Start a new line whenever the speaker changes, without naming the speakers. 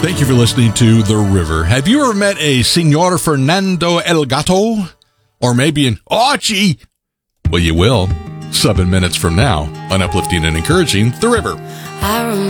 Thank you for listening to The River. Have you ever met a Senor Fernando El Gato? Or maybe an Archie? Well, you will. 7 minutes from now on Uplifting and Encouraging The River.
I remember